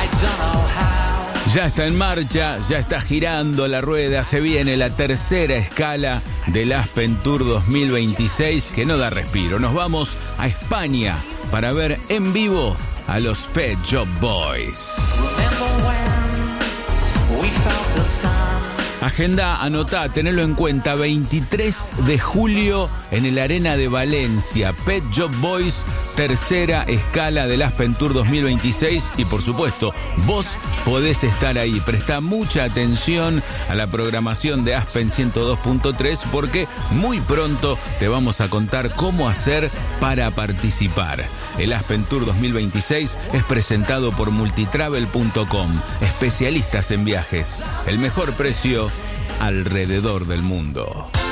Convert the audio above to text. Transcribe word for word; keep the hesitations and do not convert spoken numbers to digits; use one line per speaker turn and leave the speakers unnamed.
Ya está en marcha, ya está girando la rueda, se viene la tercera escala del Aspen Tour dos mil veintiséis que no da respiro. Nos vamos a España para ver en vivo a los Pet Shop Boys. Agenda, anotá, tenelo en cuenta, veintitrés de julio en el Arena de Valencia, Pet Shop Boys, tercera escala del Aspen Tour dos mil veintiséis y por supuesto, vos podés estar ahí. Presta mucha atención a la programación de Aspen ciento dos punto tres porque muy pronto te vamos a contar cómo hacer para participar. El Aspen Tour dos mil veintiséis es presentado por multitravel punto com, especialistas en viajes. El mejor precio alrededor del mundo.